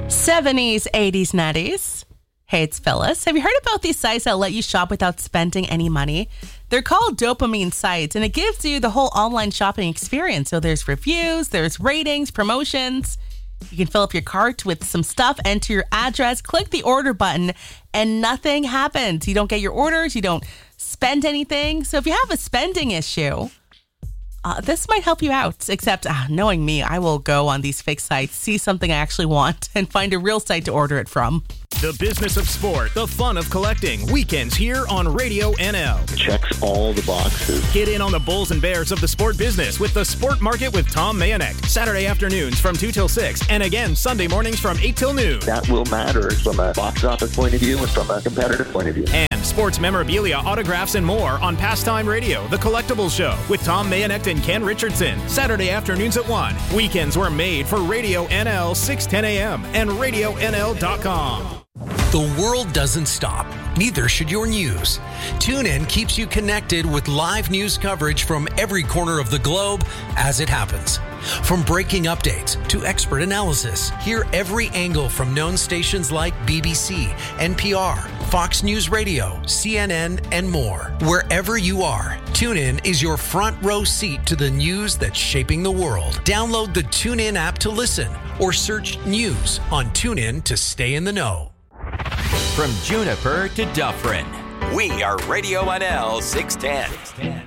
70s, 80s, 90s. Hey, it's Phyllis. Have you heard about these sites that let you shop without spending any money? They're called dopamine sites, and it gives you the whole online shopping experience. So there's reviews, there's ratings, promotions. You can fill up your cart with some stuff, enter your address, click the order button, and nothing happens. You don't get your orders, you don't spend anything. So if you have a spending issue, this might help you out, except knowing me, I will go on these fake sites, see something I actually want, and find a real site to order it from. The business of sport, the fun of collecting. Weekends here on Radio NL. Checks all the boxes. Get in on the bulls and bears of the sport business with the Sport Market with Tom Mayanek. Saturday afternoons from 2 till 6, and again Sunday mornings from 8 till noon. That will matter from a box office point of view and from a competitive point of view. And sports memorabilia, autographs, and more on Pastime Radio, The Collectibles Show with Tom Mayanek and Ken Richardson. Saturday afternoons at 1. Weekends were made for Radio NL 610 a.m. and RadioNL.com. The world doesn't stop. Neither should your news. TuneIn keeps you connected with live news coverage from every corner of the globe as it happens. From breaking updates to expert analysis, hear every angle from known stations like BBC, NPR, Fox News Radio, CNN, and more. Wherever you are, TuneIn is your front row seat to the news that's shaping the world. Download the TuneIn app to listen or search news on TuneIn to stay in the know. From Juniper to Dufferin, we are Radio NL 610.